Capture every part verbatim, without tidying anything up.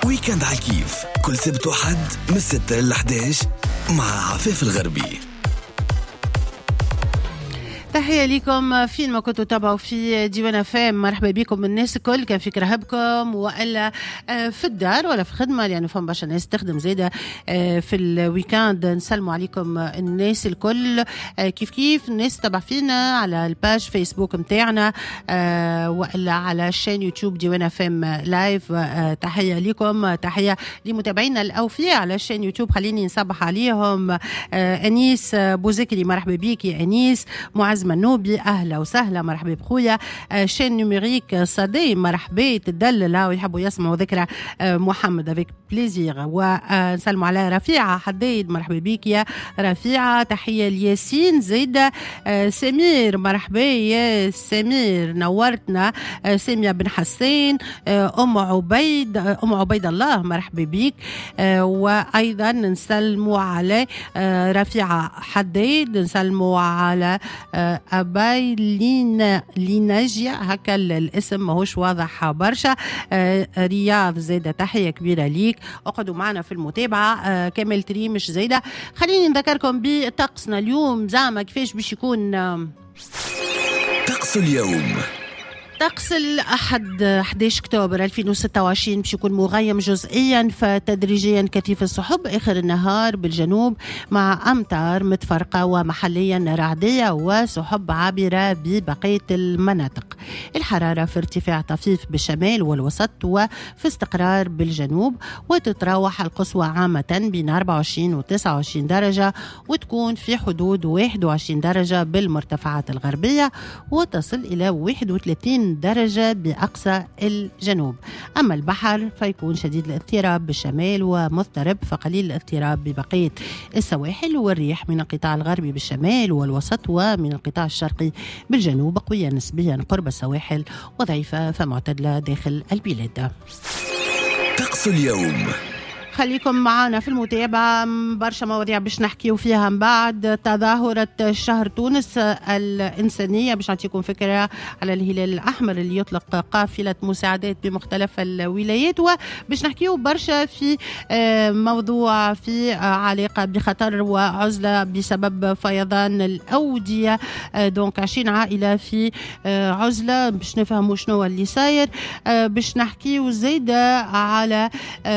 ويكند على الكيف كل سبت وحد من ستة إلى إحدى عشر مع عفاف الغربي. تحية لكم فين ما كنتوا تابعوا في ديوان اف ام. مرحبا بكم الناس الكل، كان فيك رهبكم وإلا في الدار ولا في خدمة، لأنه فهم برشا ناس تخدم زيادة في الويكاند. نسلموا عليكم الناس الكل كيف كيف الناس تابع فينا على الباج فيسبوك متاعنا وإلا على الشين يوتيوب ديوان اف ام لايف. تحية لكم، تحية لمتابعينا الأوفياء على الشين يوتيوب. خليني نصبح عليهم. أنيس بوزكري مرحبا بيك يا أنيس. معز منوبي أهلا وسهلا مرحبا بخويا. شين نوميريك صدي مرحبا تدلل ويحبوا يسمعوا ذكرى محمد افيك بليزير. ونسلموا على رفيعة حديد مرحبا بيك يا رفيعة. تحية لياسين زيدة. سمير مرحبا يا سمير نورتنا. سامية بن حسين. أم عبيد أم عبيد الله مرحبا بيك. وأيضا نسلموا على رفيعة حديد. نسلموا على أباي لينا ليناجيا هكا الاسم ماهوش واضح برشا. رياض زيدة تحية كبيرة ليك. اقعدوا معنا في المتابعة. كمال تريمش زيدة. خليني نذكركم بطقسنا اليوم زعما كيفاش باش يكون طقس اليوم. طقس الأحد أحد عشر أكتوبر ألفين وستة وعشرين باش يكون مغيم جزئيا فتدريجيا كثيف السحب آخر النهار بالجنوب مع أمطار متفرقة ومحليا رعدية وسحب عابرة ببقية المناطق. الحرارة في ارتفاع طفيف بالشمال والوسط وفي استقرار بالجنوب، وتتراوح القصوى عامة بين أربعة وعشرين و تسعة وعشرين درجة، وتكون في حدود واحد وعشرين درجة بالمرتفعات الغربية، وتصل إلى واحد وثلاثين درجة بأقصى الجنوب. أما البحر فيكون شديد الاضطراب بالشمال ومضطرب فقليل الاضطراب ببقية السواحل، والريح من القطاع الغربي بالشمال والوسط ومن القطاع الشرقي بالجنوب قوية نسبيا قرب السواحل وضعيفة فمعتدلة داخل البلاد. طقس اليوم. خليكم معنا في المتابعة. برشا مواضيع باش نحكيو فيها من بعد. تظاهرة شهر تونس الإنسانية باش نعطيكم فكرة على الهلال الأحمر اللي يطلق قافلة مساعدات بمختلف الولايات، وباش نحكيو برشا في موضوع في علاقة بخطر وعزلة بسبب فيضان الأودية. دونك عشرين عائلة في عزلة باش نفهموا شنو اللي صاير. باش نحكيو زيادة على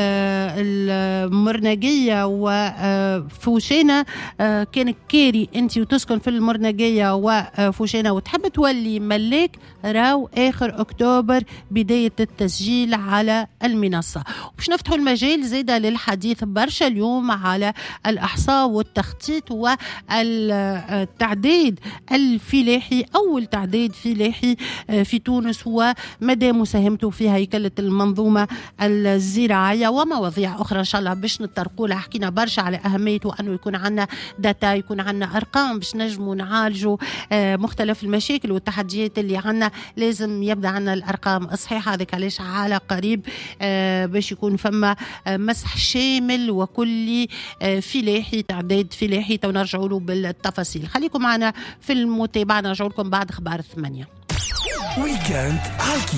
المرنقية وفوشينة. كان كيري انت وتسكن في المرنقية وفوشينة وتحب تولي ملاك، راو آخر أكتوبر بداية التسجيل على المنصة. وباش نفتحوا المجال زيادة للحديث برشا اليوم على الأحصاء والتخطيط والتعداد الفلاحي، أول تعداد فلاحي في تونس ومدى مساهمته في هيكلة المنظومة الزراعية ومواضيع أخرى إن شاء الله باش نتطرقوا لها. حكينا برشا على أهميته أنه يكون عنا داتا، يكون عنا أرقام باش نجموا نعالجوا مختلف المشاكل والتحديات اللي عنا. لازم يبدأ عنا الأرقام الصحيحة. هذاك علاش على قريب باش يكون فما مسح شامل وكلي فلاحي، تعداد فلاحي، ونرجعوا له بالتفاصيل. خليكم معنا في المتابعة، نرجعوا لكم بعد أخبار الثمانية. ويكند على